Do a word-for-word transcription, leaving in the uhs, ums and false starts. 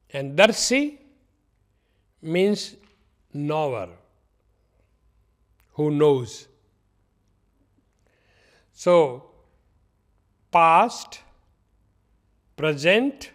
And Darsi means knower, who knows. So, past, present,